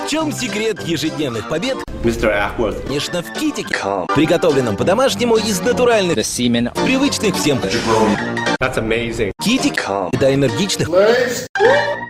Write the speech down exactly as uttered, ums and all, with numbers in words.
В чем секрет ежедневных побед? мистер Ackworth. Конечно, в китике, приготовленном по-домашнему из натуральных, привычных всем. That's amazing. Китик – это энергичных,